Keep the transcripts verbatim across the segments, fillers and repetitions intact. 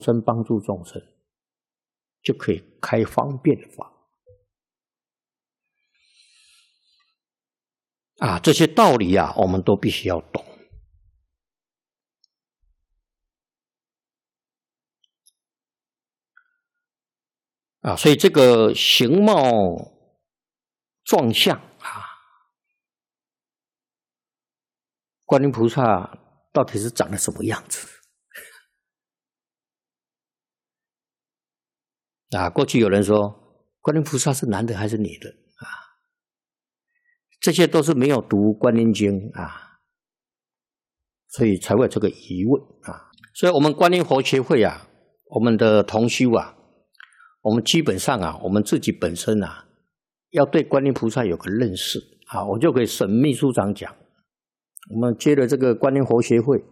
生帮助众生，就可以开方便法。啊，这些道理啊，我们都必须要懂。啊，所以这个形貌状相啊，观音菩萨到底是长得什么样子？啊，过去有人说观音菩萨是男的还是女的啊？这些都是没有读《观音经》啊，所以才会有这个疑问啊。所以我们观音佛学会啊，我们的同修啊，我们基本上啊，我们自己本身啊，要对观音菩萨有个认识啊。我就给沈秘书长讲，我们接了这个观音佛学会，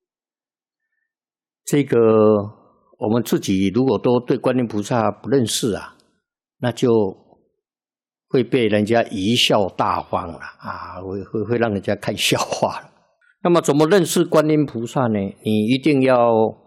这个我们自己如果都对观音菩萨不认识啊，那就会被人家贻笑大方了啊，会会会让人家看笑话了。那么怎么认识观音菩萨呢？你一定要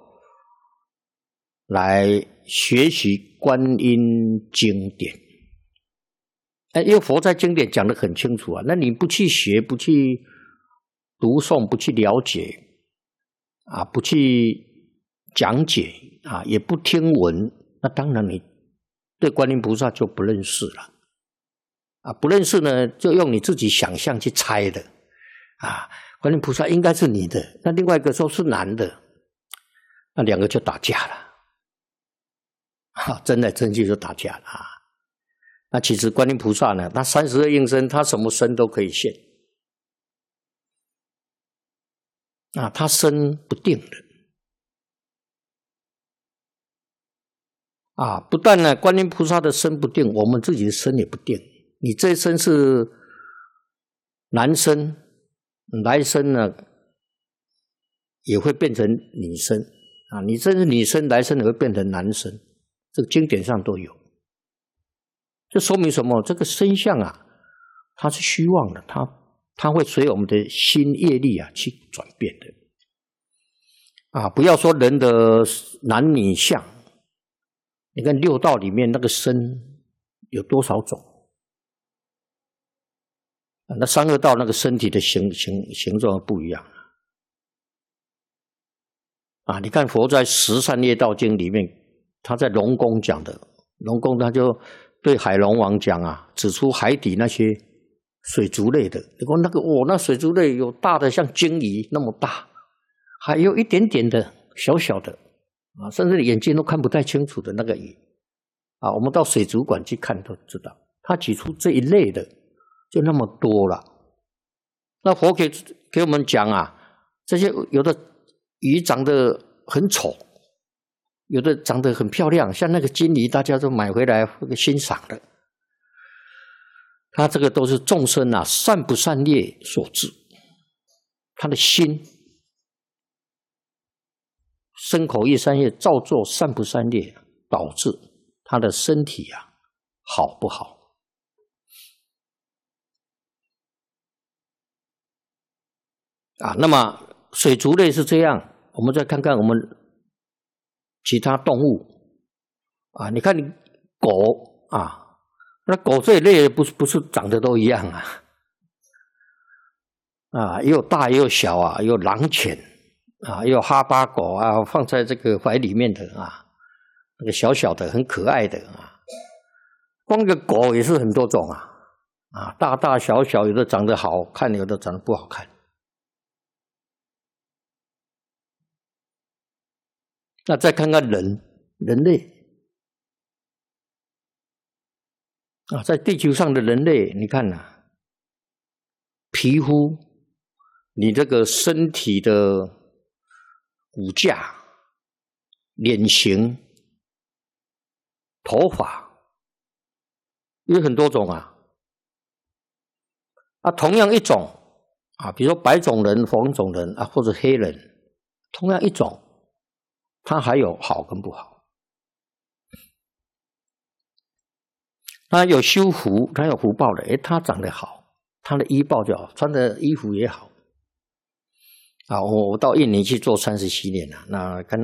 来学习观音经典。哎，因为佛在经典讲得很清楚啊，那你不去学，不去读诵，不去了解啊，不去讲解啊，也不听闻，那当然你对观音菩萨就不认识了啊。不认识呢，就用你自己想象去猜的啊。观音菩萨应该是女的，那另外一个说是男的，那两个就打架了啊，争来争去就打架了啊。那其实观音菩萨呢，他三十二应身，他什么身都可以现啊，他身不定的啊。不但呢，观音菩萨的身不定，我们自己的身也不定。你这一生是男生，来生呢也会变成女生啊。你这是女生，来生也会变成男生，这个经典上都有。这说明什么？这个身相啊，它是虚妄的，它它会随我们的心业力啊去转变的啊。不要说人的男女相，你看六道里面那个身有多少种啊？那三恶道那个身体的形形形状不一样啊。你看佛在《十善业道经》里面，他在龙宫讲的，龙宫他就对海龙王讲啊，指出海底那些水族类的，你看那个哦，那水族类有大的像鲸鱼那么大，还有一点点的小小的啊，甚至眼睛都看不太清楚的那个鱼啊，我们到水族馆去看都知道，他举出这一类的就那么多了。那佛给给我们讲啊，这些有的鱼长得很丑，有的长得很漂亮，像那个金鱼，大家都买回来欣赏的。他这个都是众生啊善不善业所致，他的心身口意三业造作善不善业，导致他的身体啊好不好啊。那么水族类是这样，我们再看看我们其他动物啊，你看你狗啊，那狗这一类不是不是长得都一样啊，啊，也有大也有小啊，也有狼犬啊，也有哈巴狗啊，放在这个怀里面的啊，那个小小的很可爱的啊，光个狗也是很多种啊，啊，大大小小，有的长得好看，有的长得不好看。那再看看人，人类啊，在地球上的人类，你看啊，皮肤，你这个身体的骨架、脸型、头发，有很多种啊。啊，同样一种啊，比如说白种人、黄种人啊，或者黑人，同样一种。它还有好跟不好，它有修福，它有福报的，诶，它长得好，它的医报就好，穿的衣服也好。啊，我我到印尼去做三十七年了，那看。